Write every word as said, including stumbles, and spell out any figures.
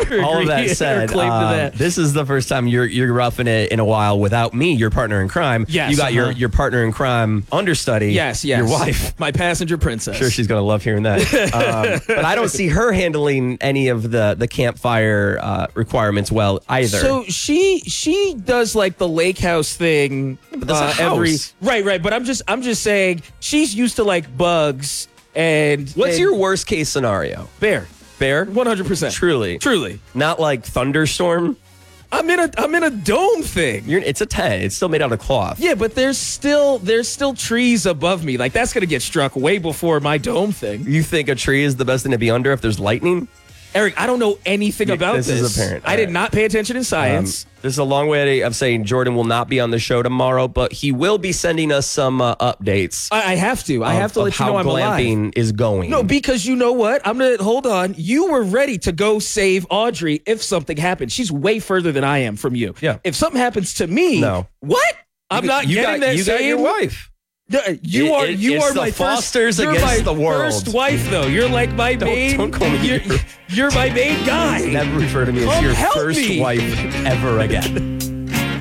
agree all of that or said, claim to um, that. this is the first time you're you're roughing it in a while without me, your partner in crime. Yes, you got your, uh-huh. your partner in crime understudy. Yes, yes. Your wife. My passenger princess. Sure, she's going to love hearing that. um, but I don't see her handling any of the, the campfire uh, requirements well either. So she she does like the lake house thing. But that's a uh, every house. right, right. But I'm just I'm just saying she's used to like bugs and What's and your worst case scenario? bear? Bear? one hundred percent. Truly. Truly. Not like thunderstorm? I'm in a I'm in a dome thing. You're, it's a tent. It's still made out of cloth. Yeah, but there's still there's still trees above me. Like that's gonna get struck way before my dome thing. You think a tree is the best thing to be under if there's lightning? Eric, I don't know anything You- about this this. is apparent. I All did right. not pay attention in Um, science. this is a long way of saying Jordan will not be on the show tomorrow, but he will be sending us some uh, updates. I, I have to. I of- have to of let you how know I'm alive. glamping is going. No, because you know what? I'm gonna hold on. You were ready to go save Audrey if something happened. She's way further than I am from you. Yeah. If something happens to me, No. what? I'm You- not you getting got, that You got same. your wife. No, You It- are it- you it's are the my Fosters first, you're against my the world. First wife, though. You're like my Don't- main. don't call me You're, your- you're my main guy. Never refer to me as Come your help first me. wife ever again.